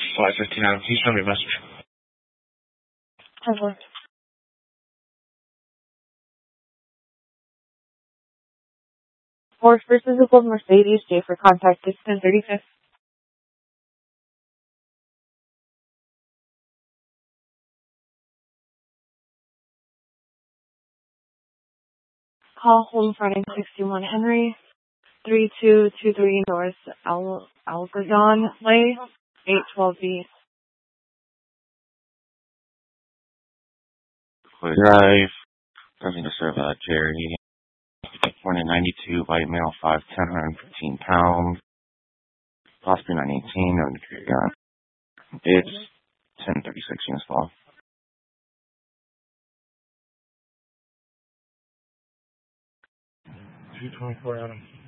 Flight 15 Adam, please send me a message. Hello. Horse versus a Gold Mercedes, J for contact 61035. Call home fronting 61 Henry, 3223 North Algojon Way, 812B. Drive, doesn't to serve Jerry. Born in 92, white male, 5'10", 115 pounds. Possibly 918, no degree gun. It's 1036 units long. 224 Adam.